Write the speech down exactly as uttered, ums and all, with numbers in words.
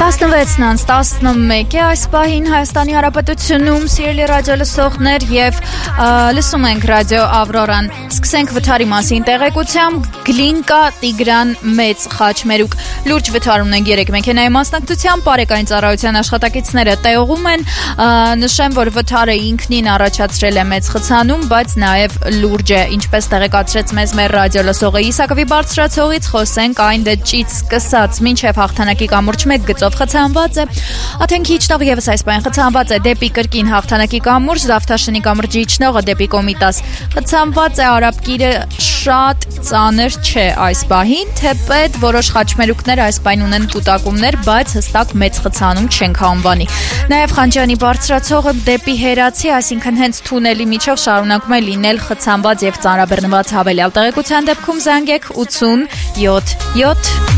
տասնվեցն տասնմեկ է այս պահին Հայաստանի Հանրապետությունում, սիրելի ռադիո լսողներ, եւ լսում ենք ռադիո Ավրորան։ Սկսենք վթարի մասին տեղեկությամբ։ Գլինկա Տիգրան Մեծ խաչմերուկ լուրջ վթար ունենք երեք մեքենայի մասնակցությամբ, բարեկային ծառայության աշխատակիցները տեղում են, նշեմ, որ վթարը ինքնին առաջացրել է մեծ խցանում, բայց նաեւ լուրջ է, ինչպես տեղեկացրեց մեզ մեր ռադիո լսողը Իսակովի բարձրացողից, խոսենք այն դճից սկսած մինչև հաղթանակի կամուրջ մեկ գծով խցանված է, աթենքի իջնող եւս այս պահին խցանված է դեպի կրկին հաղթանակի կամուրջ, Դավթաշնի կամրջի իջնողը դեպի Կոմիտաս խցանված է, Արաբկիրը շատ ծանր չէ այս պահին, թեպետ որոշ խաչմերուկներ այս պահին ունեն կուտակումներ, բայց հստակ մեծ խցանում չենք անվանի։ Նաեւ Խանջյանի բարձրացողը դեպի Հերացի, այսինքն հենց թունելի միջով շարունակում է լինել խցանված եւ ծանրաբեռնված հավելյալ տեղեկության դեպքում զանգեք ութ յոթ յոթ